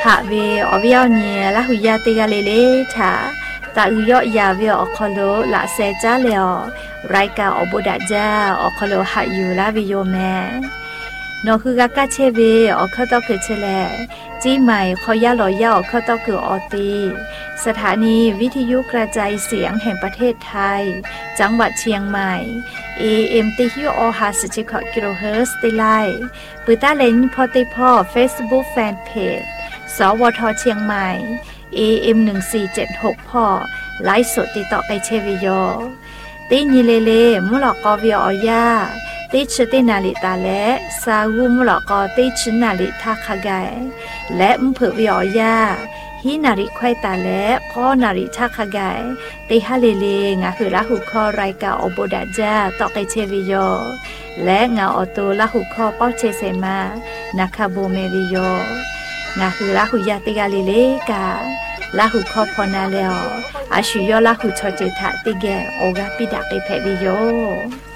หะเวอวิยเนียละหุยาติกาเลถาตาอุยอยาเวอคโลละเซจาเลอไรกาอบุดาจาอคโลหะยูลาวิโยแมนอคือกากาเชเวอคตอคือเชเลจีใหม่ขอยาลอยาอคตอคือออตีสถานีวิทยุกระจายเสียงแห่งประเทศไทยจังหวัดเชียงใหม่ AM ติฮิโอฮาสจิคกิโลเฮิรตซ์ติไลปือตาเลนพอติพอ Facebook Fanpage สวทเชียงใหม่ AM 1476พอไลฟ์สดติดต่อไปเชวิโยติญิเลเลมุลกอวิอยาติชตินาลิตาและซาวูมุลกอติชนาลิทาคาไกและมเผวิอยาฮินาริควายตาและข้อนาริทาคาไกติฮาเลเลงาคือละหุคอรายกาอโบดาจาต่อไปเชวิโยและงาออโตละหุคอเป้าเชเซมานาคาโบเมวิโยงาคือละหุยาติกาเลเลกาละหุคอพอนาเลออาชุยอละหุชอเจทะติเกโอกาปิดาเกเพวิโย